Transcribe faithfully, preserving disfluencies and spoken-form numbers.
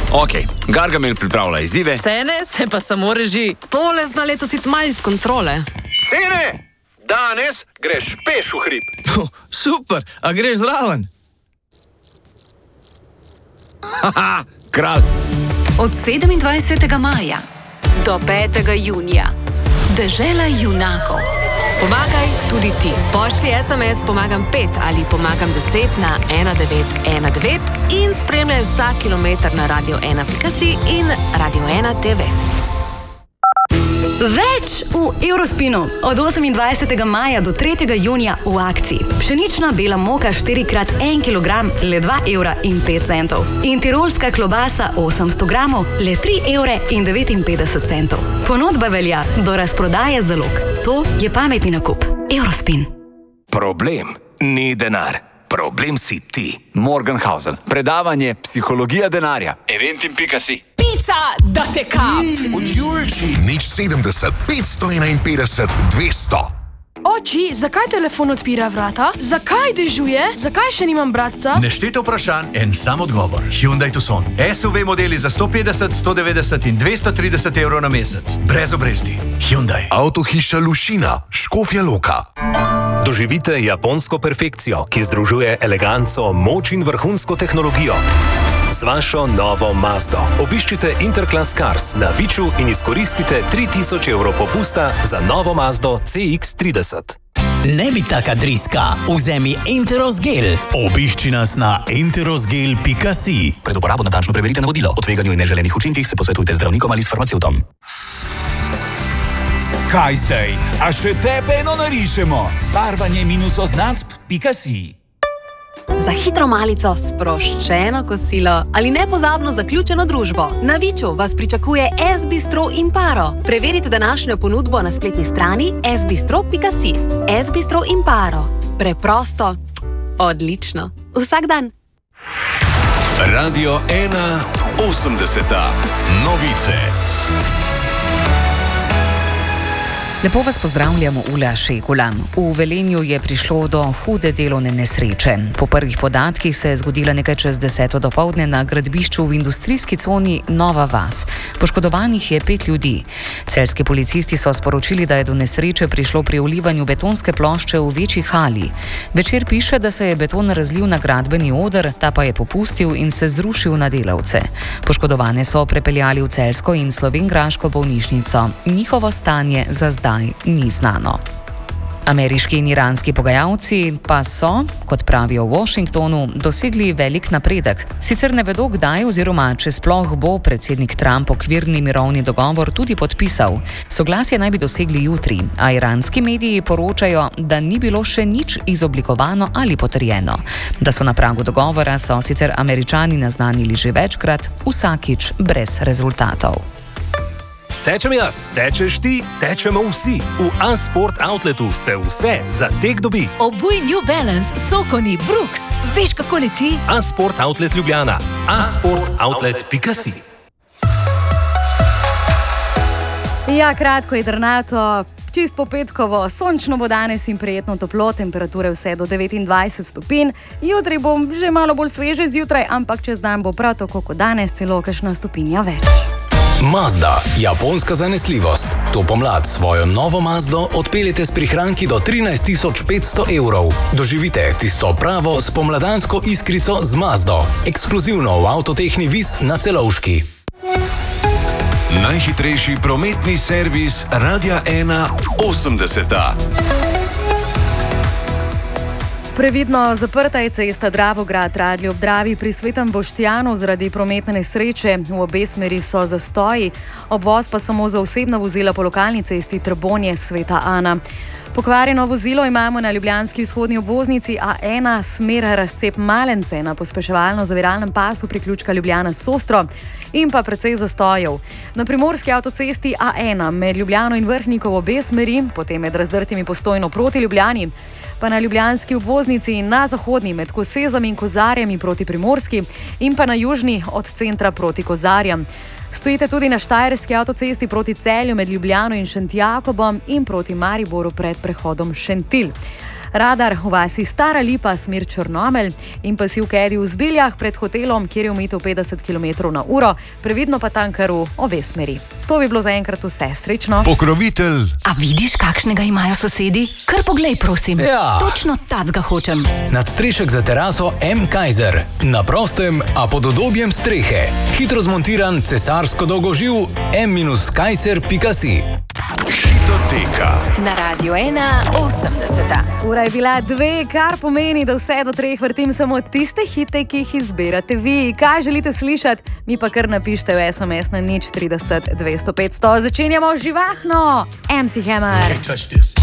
Ok, Gargamel pripravlja izzive. Cene se pa samo reži. Tole zna letos iti malo iz kontrole. Cene! Danes greš peš v hrib. Oh, super, a greš zraven? Haha, kralj. Od sedemindvajsetega maja do petega junija. Dežela junakov. Pomagaj tudi ti. Pošlji es em es pomagam pet ali pomagam deset na ena devet ena devet in spremljaj vsak kilometer na radio ena pika si in Radio ena te ve. Več v Eurospinu. Od osemindvajsetega maja do tretjega junija v akciji. Pšenična bela moka štiri krat en kilogram, le dva evra in pet centov. In tirolska klobasa osemsto gramov, le tri evre in devetinpetdeset centov. Ponudba velja do razprodaje zalog. To je pametni nakup. Eurospin. Problem ni denar. Problem si ti. Morgenhausen. Predavanje Psihologija denarja. eventim pika si. Pica, da te kap! Od Julči. Nič sedemdeset, petsto enainpetdeset, dvesto. Oči, zakaj telefon odpira vrata? Zakaj dežuje? Zakaj še nimam bratca? Nešteto vprašanj, en sam odgovor. Hyundai Tucson. es u ve modeli za sto petdeset, sto devetdeset in dvesto trideset evrov na mesec. Brez obresti. Hyundai. Avtohiša Lušina, Škofja Loka. Doživite japonsko perfekcijo, ki združuje eleganco, moč in vrhunsko tehnologijo. Z vašo novo Mazdo. Obiščite Interclass Cars na Viču in izkoristite tri tisoč evrov popusta za novo Mazdo ce iks trideset. Ne bi taka driska, vzemi Enterosgel. Obišči nas na enterosgel pika si. Pred uporabo natančno preverite navodilo. O tveganju in neželenih učinkih se posvetujte z zdravnikom ali s farmacevtom. Kaj zdaj? A še tebe eno narišemo? Barvanje minus označb pika si. Za hitro malico, sproščeno kosilo ali nepozabno zaključeno družbo. Na Viču vas pričakuje S-bistro Imparo. Preverite današnjo ponudbo na spletni strani es bistro pika si. S-bistro Imparo. Preprosto, odlično. Vsak dan. Radio ena osemdeseta. Novice. Lepo vas pozdravljamo, Ula Šegula. V Velenju je prišlo do hude delovne nesreče. Po prvih podatkih se je zgodila nekaj čez deseto dopoldne na gradbišču v industrijski coni Nova vas. Poškodovanih je pet ljudi. Celjski policisti so sporočili, da je do nesreče prišlo pri vlivanju betonske plošče v večji hali. Večer piše, da se je beton razlil na gradbeni oder, ta pa je popustil in se zrušil na delavce. Poškodovane so prepeljali v celjsko in slovenjgraško bolnišnico. Njihovo stanje za zdaj ni znano. Ameriški in iranski pogajalci pa so, kot pravijo v Washingtonu, dosegli velik napredek. Sicer ne vedo, kdaj oziroma če sploh bo predsednik Trump okvirni mirovni dogovor tudi podpisal. Soglasje naj bi dosegli jutri, a iranski mediji poročajo, da ni bilo še nič izoblikovano ali potrjeno. Da so na pragu dogovora, so sicer Američani naznanili že večkrat, vsakič brez rezultatov. Tečem jaz, tečeš ti, tečemo vsi. V A-Sport Outletu se vse za tek dobi. Obuj New Balance, Sokoni, Brooks. Veš, kako leti? A-Sport Outlet Ljubljana. a sport outlet pika si. Ja, kratko je drnato. Čist popetkovo, sončno bo danes in prijetno toplo, temperature vse do devetindvajset stopinj. Jutri bo že malo bolj sveže zjutraj, ampak čez dan bo prav tako kot danes, celo kakšna stopinja več. Mazda, japonska zanesljivost. To pomlad svojo novo Mazdo odpeljete s prihranki do trinajst tisoč petsto evrov. Doživite tisto pravo spomladansko iskrico z Mazdo. Ekskluzivno v Avtotehni Vis na Celovški. Najhitrejši prometni servis Radia ena osemdeseta. Previdno zaprta je cesta Dravograd-Radlje ob Dravi pri Svetem Boštjanu zaradi prometne nesreče. V obe smeri so zastoji, obvoz pa samo za osebna vozila po lokalni cesti Trbonje-Sveta Ana. Pokvarjeno vozilo imamo na ljubljanski vzhodni obvoznici A ena, smer razcep Malence na pospeševalno-zaviralnem pasu priključka Ljubljana-Sostro in pa precej zastojev. Na primorski avtocesti A ena med Ljubljano in Vrhnikov obe smeri, potem med razdrtimi Postojno proti Ljubljani, pa na ljubljanski obvoznici in na zahodni med Kosezom in Kozarjami proti Primorski in pa na južni od centra proti Kozarjem. Stojite tudi na štajerski avtocesti proti Celju med Ljubljano in Šentjakobom in proti Mariboru pred prehodom Šentilj. Radar v vasi Stara Lipa, smer Črnomelj in pasivke Edi v Zbiljah pred hotelom, kjer je omejitev petdeset kilometrov na uro, previdno pa tankar v obe smeri. To bi bilo zaenkrat vse. Srečno. Pokrovitelj. A vidiš, kakšnega imajo sosedi? Kar poglej, prosim. Ja. Točno tacga hočem. Nadstrešek za teraso M. Kaiser. Na prostem, a pod udobjem strehe. Hitro zmontiran cesarsko dolgoživ m kaiser pika si. Hitoteka. Na Radio ena osemdeseta. Ura je bila dve, kar pomeni, da vse do treh vrtim samo tiste hite, ki jih izbirate vi. Kaj želite slišati? Mi pa kar napište v es em es na nič trideset dvesto petsto. Začenjamo živahno. em si Hammer.